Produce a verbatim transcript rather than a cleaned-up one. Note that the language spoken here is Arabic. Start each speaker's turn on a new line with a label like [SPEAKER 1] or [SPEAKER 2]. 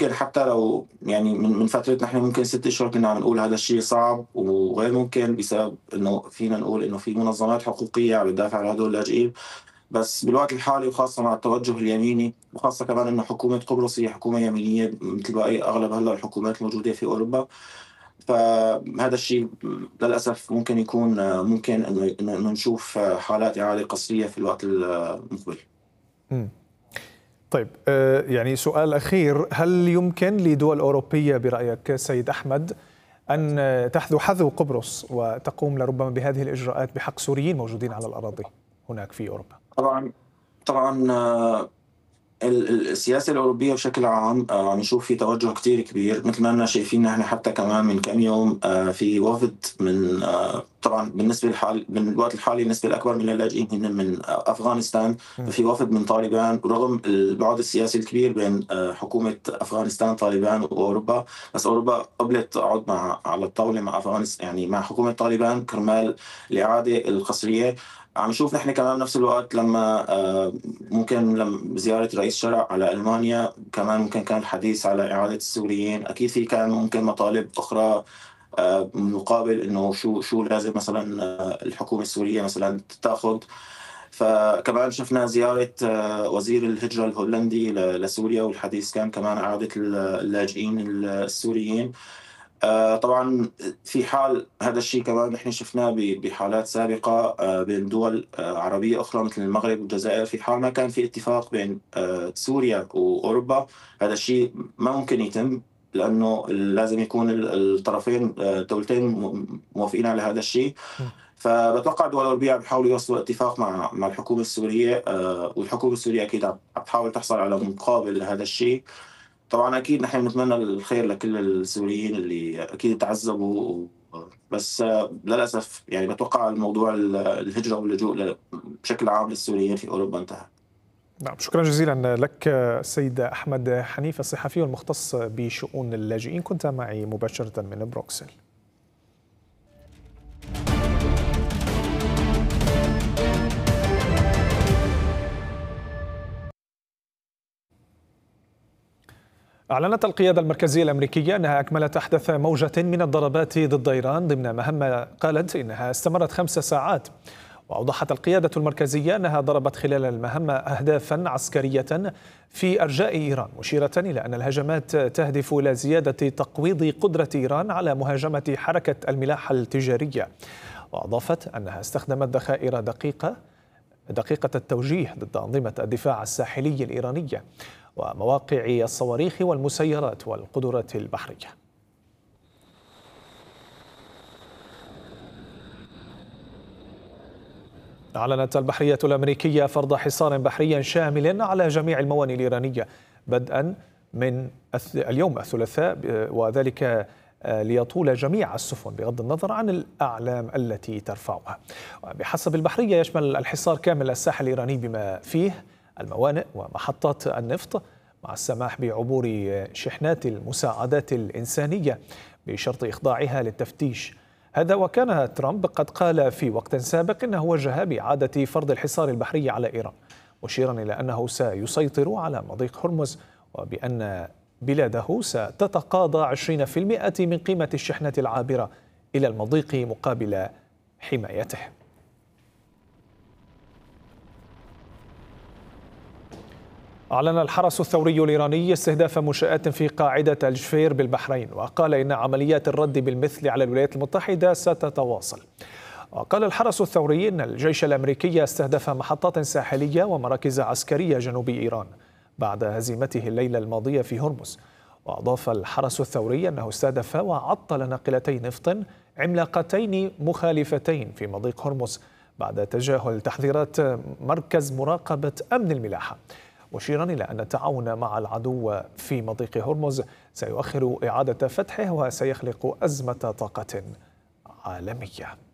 [SPEAKER 1] ممكن حتى لو يعني من من فترة نحن ممكن ست أشهر كنا عم نقول هذا الشيء صعب وغير ممكن بسبب إنه فينا نقول إنه في منظمات حقوقية عم تدافع عن هدول اللاجئين. بس بالوقت الحالي وخاصة مع التوجه اليميني وخاصة كمان إنه حكومة قبرص هي حكومة يمينية مثل باقي أغلب هلا الحكومات الموجودة في أوروبا، فهذا الشيء للأسف ممكن يكون ممكن إنه إنه نشوف حالات إعادة قسرية في الوقت المقبل.
[SPEAKER 2] م. طيب يعني سؤال أخير، هل يمكن لدول أوروبية برأيك سيد أحمد أن تحذو حذو قبرص وتقوم لربما بهذه الإجراءات بحق سوريين موجودين على الأراضي هناك في أوروبا؟
[SPEAKER 1] طبعا طبعا السياسة الأوروبية بشكل عام عم نشوف في توجه كتير كبير، مثل ما احنا شايفين نحن حتى كمان من كم يوم في وفد من طبعا بالنسبة للحال من الوقت الحالي النسبة الأكبر من اللاجئين هن من أفغانستان، في وفد من طالبان رغم البعد السياسي الكبير بين حكومة أفغانستان طالبان وأوروبا، بس أوروبا قبلت تقعد مع على الطاولة مع أفغانستان يعني مع حكومة طالبان كرمال الإعادة القسرية. عم نشوف نحن كمان بنفس الوقت لما ممكن لما زيارة رئيس شرع على ألمانيا كمان ممكن كان الحديث على إعادة السوريين، أكيد في كان ممكن مطالب أخرى مقابل إنه شو شو لازم مثلا الحكومة السورية مثلا تاخذ. فكمان شفنا زيارة وزير الهجرة الهولندي لسوريا والحديث كان كمان إعادة اللاجئين السوريين. طبعا في حال هذا الشيء كمان نحن شفناه بحالات سابقة بين دول عربية أخرى مثل المغرب والجزائر، في حال ما كان في اتفاق بين سوريا وأوروبا هذا الشيء ما ممكن يتم، لأنه لازم يكون الطرفين دولتين موافقين على هذا الشيء. فبتوقع الدول الأوروبية بيحاولوا يوصلوا اتفاق مع مع الحكومة السورية، والحكومة السورية أكيد عم تحاول تحصل على مقابل لهذا الشيء. طبعا اكيد نحن نتمنى الخير لكل السوريين اللي اكيد تعذبوا، بس للاسف يعني بتوقع الموضوع الهجره واللجوء بشكل عام للسوريين في اوروبا انتهى.
[SPEAKER 2] نعم، شكرا جزيلا لك سيد احمد حنيف الصحفي المختص بشؤون اللاجئين، كنت معي مباشره من بروكسل. أعلنت القيادة المركزية الأمريكية أنها أكملت أحدث موجة من الضربات ضد إيران ضمن مهمة قالت إنها استمرت خمس ساعات. وأوضحت القيادة المركزية أنها ضربت خلال المهمة أهدافا عسكرية في أرجاء إيران، مشيرة إلى أن الهجمات تهدف إلى زيادة تقويض قدرة إيران على مهاجمة حركة الملاحة التجارية. وأضافت أنها استخدمت ذخائر دقيقة دقيقة التوجيه ضد أنظمة الدفاع الساحلي الإيرانية ومواقع الصواريخ والمسيرات والقدرات البحرية. أعلنت البحرية الأمريكية فرض حصار بحري شامل على جميع الموانئ الإيرانية بدءا من اليوم الثلاثاء، وذلك ليطول جميع السفن بغض النظر عن الأعلام التي ترفعها. وبحسب البحرية يشمل الحصار كامل الساحل الإيراني بما فيه الموانئ ومحطات النفط، مع السماح بعبور شحنات المساعدات الإنسانية بشرط إخضاعها للتفتيش. هذا وكان ترامب قد قال في وقت سابق أنه وجه بإعادة فرض الحصار البحري على إيران، مشيرا إلى أنه سيسيطر على مضيق هرمز وبأن بلاده ستتقاضى عشرين بالمئة من قيمة الشحنة العابرة إلى المضيق مقابل حمايته. أعلن الحرس الثوري الإيراني استهداف منشآت في قاعدة الجفير بالبحرين، وقال إن عمليات الرد بالمثل على الولايات المتحدة ستتواصل. وقال الحرس الثوري إن الجيش الأمريكي استهدف محطات ساحلية ومراكز عسكرية جنوب إيران بعد هزيمته الليلة الماضية في هرمز. وأضاف الحرس الثوري أنه استهدف وعطل ناقلتي نفط عملاقتين مخالفتين في مضيق هرمز بعد تجاهل تحذيرات مركز مراقبة أمن الملاحة، مشيرا إلى أن التعاون مع العدو في مضيق هرمز سيؤخر إعادة فتحه وسيخلق أزمة طاقة عالمية.